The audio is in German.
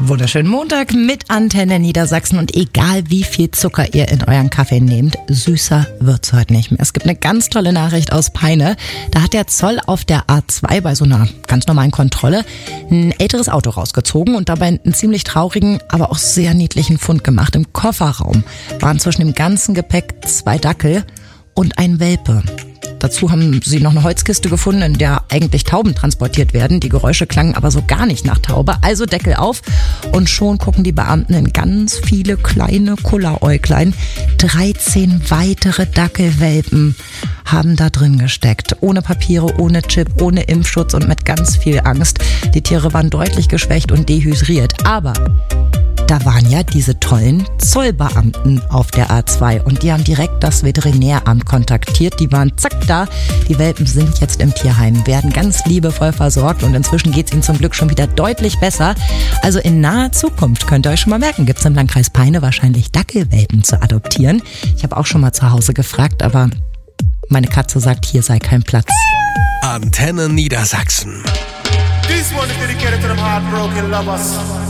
Wunderschönen Montag mit Antenne Niedersachsen und egal wie viel Zucker ihr in euren Kaffee nehmt, süßer wird's heute nicht mehr. Es gibt eine ganz tolle Nachricht aus Peine. Da hat der Zoll auf der A2 bei so einer ganz normalen Kontrolle ein älteres Auto rausgezogen und dabei einen ziemlich traurigen, aber auch sehr niedlichen Fund gemacht. Im Kofferraum waren zwischen dem ganzen Gepäck 2 Dackel und ein Welpe. Dazu haben sie noch eine Holzkiste gefunden, in der eigentlich Tauben transportiert werden. Die Geräusche klangen aber so gar nicht nach Taube. Also Deckel auf und schon gucken die Beamten in ganz viele kleine Kulleräuglein. 13 weitere Dackelwelpen haben da drin gesteckt. Ohne Papiere, ohne Chip, ohne Impfschutz und mit ganz viel Angst. Die Tiere waren deutlich geschwächt und dehydriert. Aber da waren ja diese tollen Zollbeamten auf der A2 und die haben direkt das Veterinäramt kontaktiert. Die waren zack da. Die Welpen sind jetzt im Tierheim, werden ganz liebevoll versorgt und inzwischen geht es ihnen zum Glück schon wieder deutlich besser. Also in naher Zukunft könnt ihr euch schon mal merken, gibt es im Landkreis Peine wahrscheinlich Dackelwelpen zu adoptieren. Ich habe auch schon mal zu Hause gefragt, aber meine Katze sagt, hier sei kein Platz. Antenne Niedersachsen. This one is dedicated to them heartbroken lovers.